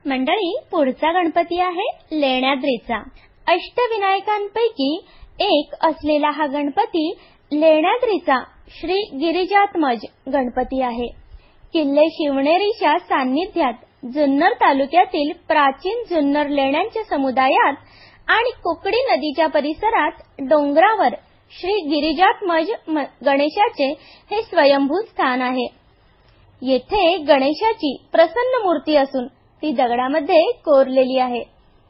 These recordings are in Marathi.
मंडळी, पुढचा गणपती आहे लेण्याद्रीचा. अष्टविनायकांपैकी एक असलेला हा गणपती लेण्याद्रीचा श्री गिरिजात्मज गणपती आहे. किल्ले शिवनेरीच्या सान्निध्यात जुन्नर तालुक्यातील प्राचीन जुन्नर लेण्यांच्या समुदायात आणि कुकडी नदीच्या परिसरात डोंगरावर श्री गिरिजात्मज गणेशाचे हे स्वयंभू स्थान आहे. येथे गणेशाची प्रसन्न मूर्ती असून ती दगडामध्ये कोरलेली आहे.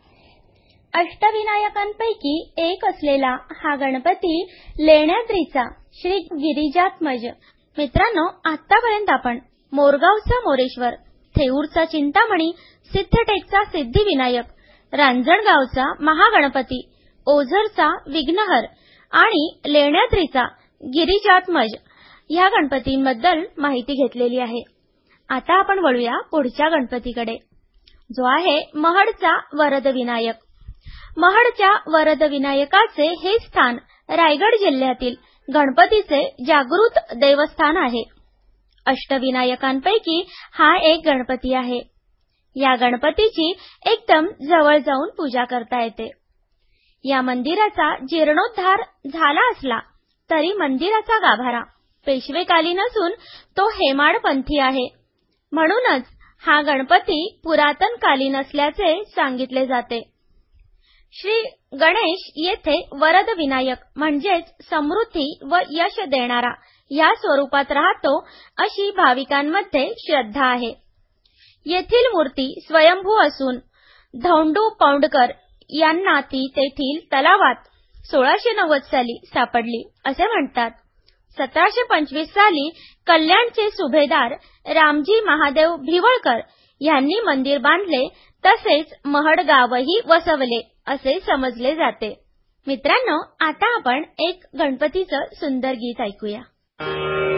अष्टविनायकांपैकी एक असलेला हा गणपती लेण्याद्रीचा श्री गिरिजात्मज. मित्रांनो, आतापर्यंत आपण मोरगावचा मोरेश्वर, थेऊरचा चिंतामणी, सिद्धटेकचा सिद्धिविनायक, रांजणगावचा महागणपती, ओझरचा विघ्नहर आणि लेण्याद्रीचा गिरिजात्मज ह्या गणपतींबद्दल माहिती घेतलेली आहे. आता आपण वळूया पुढच्या गणपतीकडे, जो आहे महडचा वरदविनायक. महडच्या वरदविनायकाचे हे स्थान रायगड जिल्ह्यातील गणपतीचे जागृत देवस्थान आहे. अष्टविनायकांपैकी हा एक गणपती आहे. या गणपतीची एकदम जवळ जाऊन पूजा करता येते. या मंदिराचा जीर्णोद्धार झाला असला तरी मंदिराचा गाभारा पेशवेकालीन असून तो हेमाडपंथी आहे. म्हणूनच हा गणपती पुरातनकालीन असल्याचे सांगितले जाते. श्री गणेश येथे वरद विनायक म्हणजेच समृद्धी व यश देणारा या स्वरूपात राहतो अशी भाविकांमध्ये श्रद्धा आहे. येथील मूर्ती स्वयंभू असून धोंडू पौंडकर यांना ती तेथील तलावात 1690 साली सापडली असे म्हणतात. 1725 साली कल्याणचे सुभेदार रामजी महादेव भिवळकर यांनी मंदिर बांधले, तसेच महड गावही वसवले असे समजले जाते. मित्रांनो, आता आपण एक गणपतीचं सुंदर गीत ऐकूया.